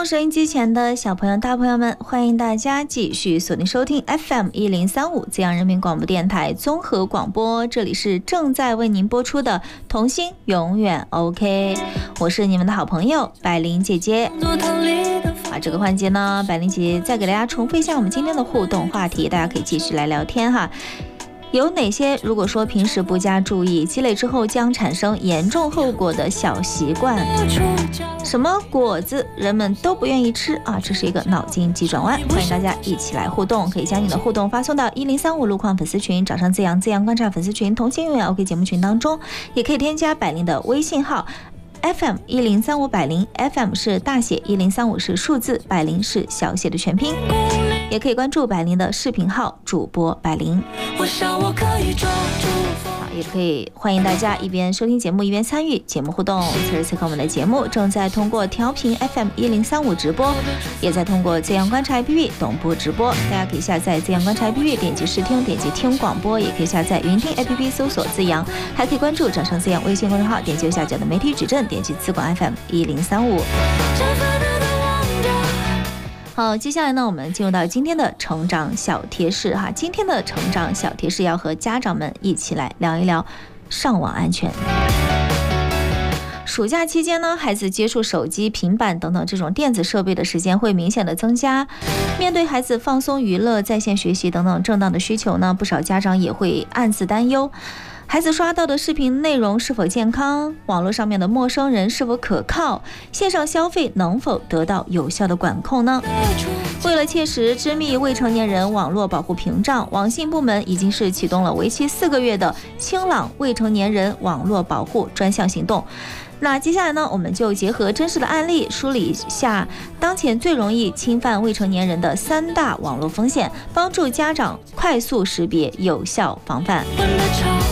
收音机前的小朋友大朋友们，欢迎大家继续锁定收听 FM1035 滋阳人民广播电台综合广播，这里是正在为您播出的童心永远 OK， 我是你们的好朋友百灵姐姐。这个环节呢，百灵姐姐再给大家重复一下我们今天的互动话题，大家可以继续来聊天哈。有哪些如果说平时不加注意，积累之后将产生严重后果的小习惯？什么果子人们都不愿意吃啊？这是一个脑筋急转弯，欢迎大家一起来互动，可以将你的互动发送到1035路况粉丝群，找上滋阳观察粉丝群童心永远 OK 节目群当中，也可以添加百灵的微信号FM1035百灵， FM 是大写，1035是数字，百灵是小写的全拼。也可以关注百灵的视频号主播百灵，也可以欢迎大家一边收听节目一边参与节目互动。此刻我们的节目正在通过调频 FM1035 直播，也在通过滋阳观察 APP 同步直播。大家可以下载滋阳观察 APP， 点击试听，点击听广播，也可以下载云听 APP 搜索滋阳，还可以关注掌声滋阳微信公众号，点击右下角的媒体指正，点击资管 FM1035。好，接下来呢，我们进入到今天的成长小贴士哈。今天的成长小贴士要和家长们一起来聊一聊上网安全。暑假期间呢，孩子接触手机、平板等等这种电子设备的时间会明显的增加。面对孩子放松娱乐、在线学习等等正当的需求呢，不少家长也会暗自担忧。孩子刷到的视频内容是否健康？网络上面的陌生人是否可靠？线上消费能否得到有效的管控呢？为了切实织密未成年人网络保护屏障，网信部门已经是启动了为期4个月的清朗未成年人网络保护专项行动。那接下来呢，我们就结合真实的案例，梳理一下当前最容易侵犯未成年人的3大网络风险，帮助家长快速识别，有效防范。